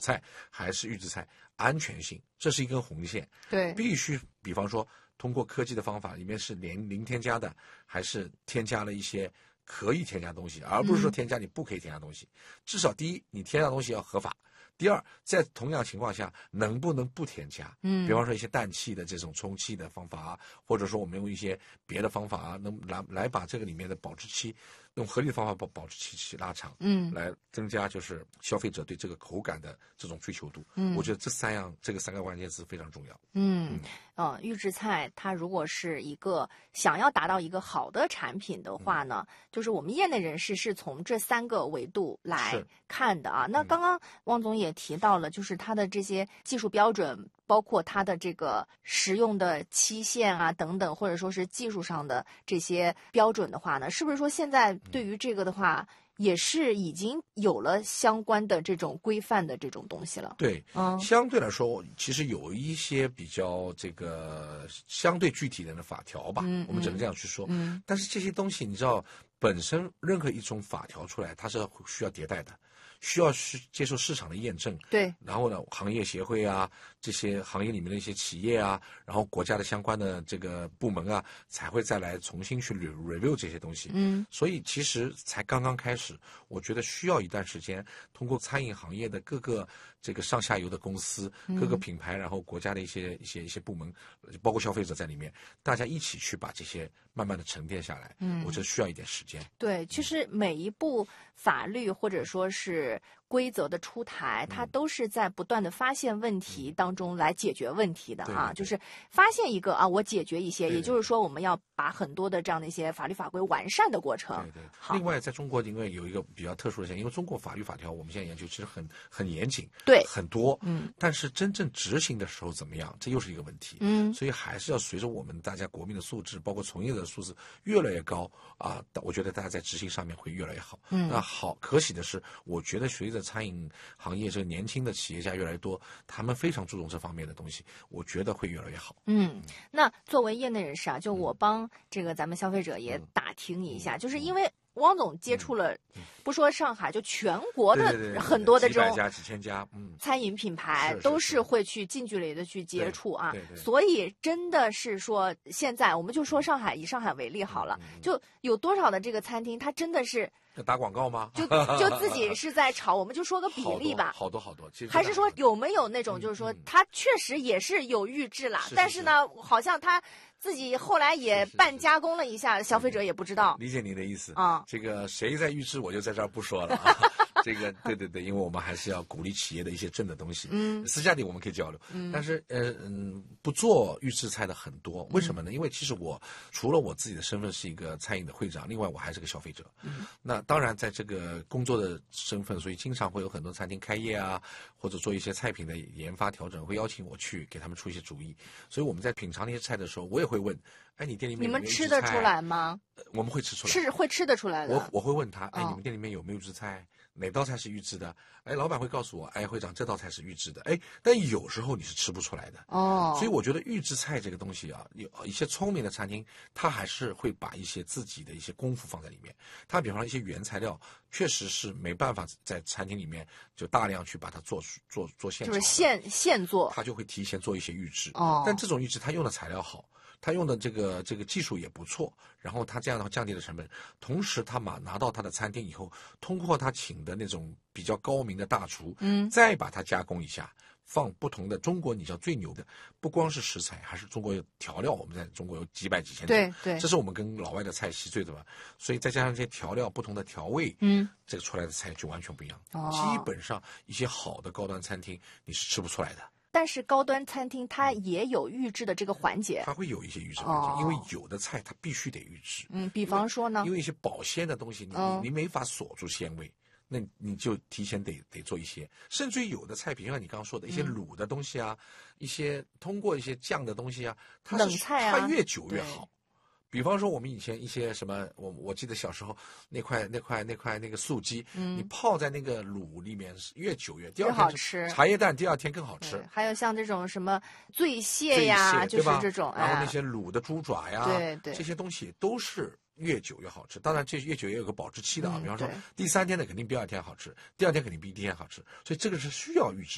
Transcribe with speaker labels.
Speaker 1: 菜还是预制菜，安全性这是一根红线。
Speaker 2: 对，
Speaker 1: 必须比方说通过科技的方法，里面是零添加的，还是添加了一些可以添加的东西，而不是说添加你不可以添加的东西。至少第一，你添加的东西要合法。第二，在同样情况下，能不能不添加？比方说一些氮气的这种充气的方法啊，或者说我们用一些别的方法啊，能来把这个里面的保质期，用合理的方法把保质期拉长，来增加就是消费者对这个口感的这种追求度。我觉得这三个关键词非常重要。
Speaker 2: 预制菜它如果是一个想要达到一个好的产品的话呢，就是我们业内人士是从这3个维度来看的啊。那刚刚汪总也提到了，就是它的这些技术标准，包括它的这个食用的期限啊等等，或者说是技术上的这些标准的话呢，是不是说现在对于这个的话，也是已经有了相关的这种规范的这种东西了？
Speaker 1: 对，相对来说，其实有一些比较这个相对具体的法条吧，我们只能这样去说。但是这些东西你知道，本身任何一种法条出来，它是需要迭代的。需要接受市场的验证，
Speaker 2: 对，
Speaker 1: 然后呢，行业协会啊，这些行业里面的一些企业啊，然后国家的相关的这个部门啊，才会再来重新去 review 这些东西。所以其实才刚刚开始，我觉得需要一段时间，通过餐饮行业的各个这个上下游的公司、各个品牌，然后国家的一些部门，包括消费者在里面，大家一起去把这些慢慢的沉淀下来。我觉得需要一点时间。
Speaker 2: 对，其实每一部法律或者说是规则的出台，它都是在不断的发现问题当中来解决问题的啊。就是发现一个啊，我解决一些，也就是说我们要把很多的这样的一些法律法规完善的过程。
Speaker 1: 对。另外，在中国因为有一个比较特殊的现象，因为中国法律法条我们现在研究其实很严谨，
Speaker 2: 对，
Speaker 1: 很多，但是真正执行的时候怎么样，这又是一个问题。所以还是要随着我们大家国民的素质，包括从业者的素质越来越高啊，我觉得大家在执行上面会越来越好。那好，可喜的是，我觉得随着餐饮行业这个年轻的企业家越来越多，他们非常注重这方面的东西，我觉得会越来越好。
Speaker 2: 那作为业内人士啊，就我帮这个咱们消费者也打听一下，就是因为汪总接触了，不说上海，就全国的很多的这种
Speaker 1: 几百家、几千家，
Speaker 2: 餐饮品牌都是会去近距离的去接触啊。
Speaker 1: 对，
Speaker 2: 所以真的是说，现在我们就说上海，以上海为例好了，就有多少的这个餐厅，它真的是
Speaker 1: 打广告吗？
Speaker 2: 就自己是在炒，我们就说个比例吧。
Speaker 1: 好多，其实
Speaker 2: 还是说有没有那种就是说，它确实也是有预制啦，但是呢，好像它自己后来也半加工了一下，消费者也不知道。
Speaker 1: 理解您的意思
Speaker 2: 啊，
Speaker 1: 这个谁在预制，我就在这儿不说了啊。这个对，因为我们还是要鼓励企业的一些正的东西。私下里我们可以交流。但是不做预制菜的很多，为什么呢？因为其实我除了我自己的身份是一个餐饮的会长，另外我还是个消费者。那当然在这个工作的身份，所以经常会有很多餐厅开业啊，或者做一些菜品的研发调整，会邀请我去给他们出一些主意。所以我们在品尝那些菜的时候，我也会问，哎，你店里面有没有预制菜？
Speaker 2: 你们吃得出来吗？
Speaker 1: 我们会吃出来，
Speaker 2: 会吃得出来的。
Speaker 1: 我会问他，哎，你们店里面有没有预制菜？哪道菜是预制的？哎，老板会告诉我，哎，会长这道菜是预制的。哎，但有时候你是吃不出来的。所以我觉得预制菜这个东西啊，有一些聪明的餐厅，他还是会把一些自己的一些功夫放在里面。他比方说一些原材料，确实是没办法在餐厅里面就大量去把它做现炒，
Speaker 2: 就是现做，
Speaker 1: 他就会提前做一些预制。但这种预制他用的材料好。他用的这个技术也不错，然后他这样的话降低了成本，同时他拿到他的餐厅以后，通过他请的那种比较高明的大厨，再把它加工一下，放不同的中国你知道最牛的，不光是食材，还是中国有调料，我们在中国有几百几千种，
Speaker 2: 对，
Speaker 1: 这是我们跟老外的菜系最的吧，所以再加上这些调料不同的调味，这个出来的菜就完全不一样。基本上一些好的高端餐厅你是吃不出来的。
Speaker 2: 但是高端餐厅它也有预制的这个环节，
Speaker 1: 它会有一些预制环节，因为有的菜它必须得预制。
Speaker 2: 比方说呢，
Speaker 1: 因为一些保鲜的东西，你没法锁住鲜味，那你就提前得做一些。甚至于有的菜品，像你刚刚说的一些卤的东西啊，一些通过一些酱的东西啊，
Speaker 2: 冷菜啊，
Speaker 1: 它越久越好。比方说我们以前一些什么，我记得小时候那块那个素鸡，你泡在那个卤里面越久越，第二天
Speaker 2: 好吃，
Speaker 1: 茶叶蛋第二天更好吃。
Speaker 2: 还有像这种什么醉蟹呀，就是这种，
Speaker 1: 然后那些卤的猪爪呀，
Speaker 2: 对，
Speaker 1: 这些东西都是越久越好吃。当然这越久也有个保质期的啊，比方说第3天的肯定比第2天好吃，第2天肯定比第1天好吃，所以这个是需要预制。